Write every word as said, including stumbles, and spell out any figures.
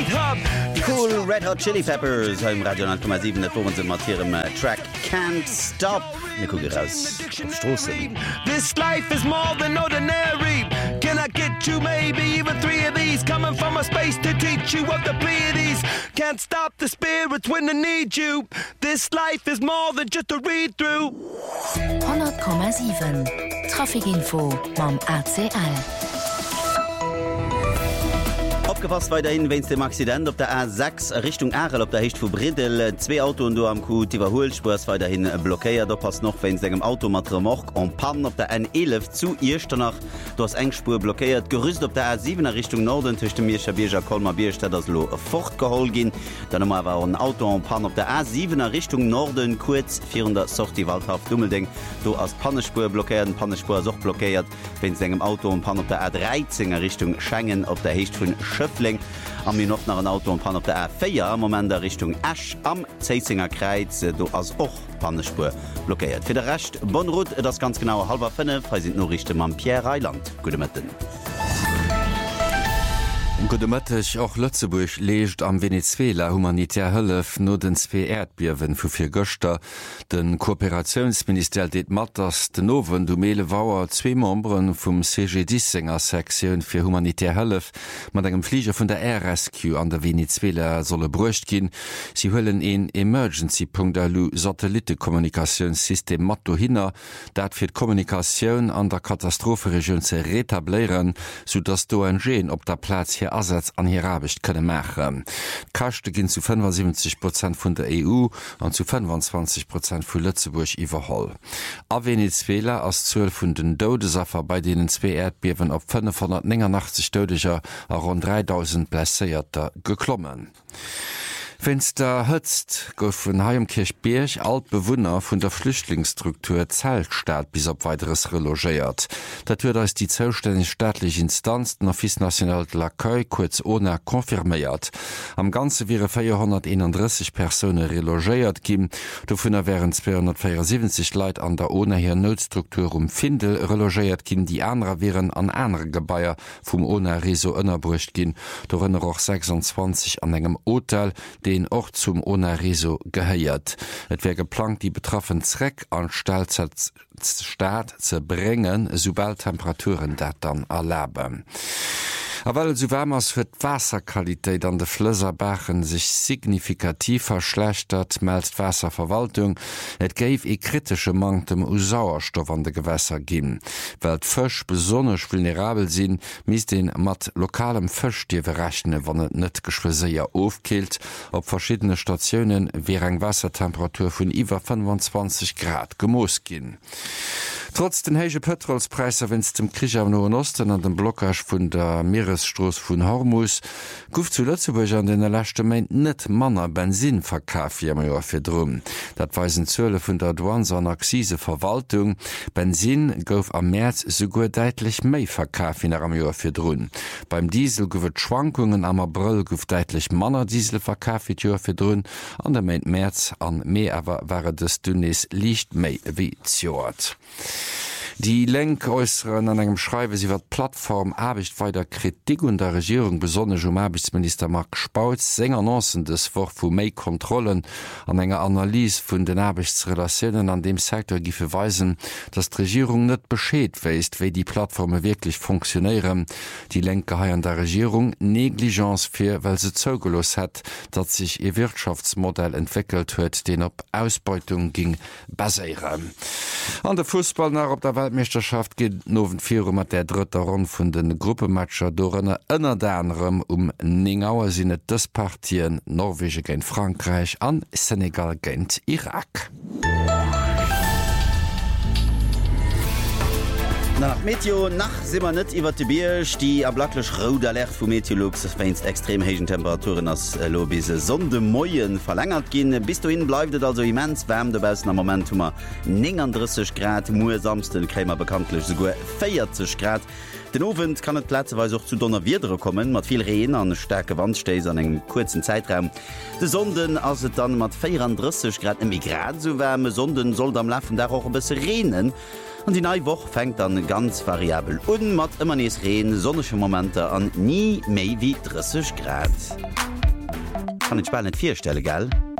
freight hub. Cool Red Hot Chili Peppers im Radio neun Komma sieben net sie mat ihrem uh, Track Can't Stop. Nico raus auf Straßen. This life is more than ordinary. Can I get you maybe even three of these coming from a space to teach you of the Pleiades? Can't stop the spirits when they need you. This life is more than just a read through. hundert Komma sieben Trafikinfo mam A C L. Abgepasst weiterhin wenn's dem Accident op der A sechs Richtung Arel op der Hecht vu Bridel zwei Auto und du am Ku Tiwerholspurs weiterhin blockéiert da pass noch wenn engem Auto mat Remorque und Pan op der N elf zu Irsternach du hast engspur blockéiert gerüst op der A sieben Richtung Norden tuchte mir Schabeger Kolmar Bierstadt das lo fortgehol gin dann war war ein Auto und Pan op der A sieben Richtung Norden kurz vierhundert Sorti Waldhaft Dummelding du hast Pannespur blockiert Pannespur soch blockéiert wenn engem Auto und Pan op der A dreizehn Richtung Schengen op der Hecht vun Schöffling am mir noch nach ein Auto und Pan auf der A vier am Moment der Richtung Asch am Zeitzinger Kreuz du als och Pannespur blockiert. Für den Rest Bonrot das ganz genau halber fünf frei sind nur Richter am Pierre Reiland. Gute Mitten. Godemettech och Lëtzeburg leegt am Venezuela humanitär Hëllef no den zwee Erdbierwen vu fir Göchter. Den Kooperationsminister deet Matters den Nowen du Mele Waer zwee Membren vum C G Dissenger Sektiun fir humanitär Hëllef mat engem Flieger vun der R S Q an der Venezuela solle bruecht ginn. Sie hëllen en Emergency.lu Satellitekommunikationssystem Matto hinner, dat fir d'Kommunikationun an der Katastropheregion ze retabléieren, so dats d'O N G op der Platz hier Ersatz an Hirabicht könne machen. Kachte ginn zu fünfundsiebzig Prozent vun der E U an zu fünfundzwanzig Prozent vu Lützeburg iwwerholl. A Venezuela as zwölf vun den Dodesaffer bei denen zwei Erdbeben op fünfhundertneunundachtzig Dodeger a rund dreitausend Blesséierter geklommen. Wenn's da hëtzt, gouf vun Heimkirchberg alt Bewunner vun der Flüchtlingsstruktur Zeltstaat bis op weiteres relogéiert. Dat huet als die zoustänneg staatliche Instanz den Office National de l'Accueil kurz O N A konfirméiert. Am ganze wäre vierhunderteinunddreißig Personen relogéiert gin, do vun er wären zweihundertvierundsiebzig Leiit an der O N A her Notstruktur um Findel relogéiert gin, die anrer wären an andere Gebaier vum O N A Reso ënnerbrucht gin, do ënner auch sechsundzwanzig an engem Hotel, den auch zum O N A Reso geheiert. Et wär geplant, die betroffen Zreck an Staat zu bringen, sobald Temperaturen dat dann erlaubben. A weil so wärmers fir d'Wasserqualitéit an de Flësserbachen sich signifikativ verschlechtert, meldt Wasserverwaltung, et géif e kritische Mangtem u Sauerstoff an de Gewässer ginn. Well d'Fësch besonnech vulnerabel sinn, mis den mat lokalem Fëschdiewe rechne, wann et net geschweséier ofkilt, op verschiedene Stationioen wär eng Wassertemperatur vun iwwer fünfundzwanzig Grad gemoos ginn. Trotz den héige Petrolspreiser wenns dem Krich am Noen Osten an dem Blockage vun der Meeresstroos vun Hormus, gouf zu Lützeburg an den erlächte Meint net Manner Benzin verkaaf Joer fir drum. Dat weisen Zölle vun der Douane an Akziseverwaltung. Benzin gouf am März sogur deitlich méi verkaaf in am Joer fir drun. Beim Diesel gouft Schwankungen am April gouf deitlich Manner Diesel verkaaf fir Joer fir drun, an der Meint März an Mei awer ware des Dünnes liicht méi wie zjoert. Die Lenkäußeren an engem Schreibe sie wat Plattform abicht weiter Kritik und der Regierung besonders um Arbeitsminister Mark Spauz Sänger Nossen des Wort vu méi Kontrollen an enger Analyse vun den Arbeitsrelationen an dem Sektor gi verweisen, dass die Regierung net beschéet weist, wie die Plattformen wirklich funktionieren. Die Lenker ha an der Regierung Negligenz fir, weil se zougelos hat, dat sich ihr Wirtschaftsmodell entwickelt huet, den op Ausbeutung ging basieren. An der Fußball nach op der Weltmeisterschaft geht nowen vier mat der dritte Rund vun den Gruppematscher dorenne ënner danem um Ningauer sinne des Partien Norwege géint Frankreich an Senegal géint Irak. Nach Meteo nach simmer net iwwer de Biersch, die a blacklech Roderlech vu Meteorlux wennst extrem hegen Temperaturen ass lo bise Sonde Moien verlängert ginn. Bis du hin bleiftet also immens wärm de besten am Moment hummer neununddreißig Grad, Mue samsten krämer bekanntlich sogar vierzig Grad. Den Ofent kann et plätzeweise auch zu Donner Wiedere kommen, mat viel Regen an starke Wandsteis an engem kurzen Zeitraum. De Sonden as et dann mat vierunddreißig Grad emi Grad so wärme Sonden soll am Laffen da auch bis renen. Und die neue Woche fängt dann ganz variabel und mat immer nees Regen, sonnige Momente an nie méi wie dreißig Grad. kann den Spall net vierstelle gell.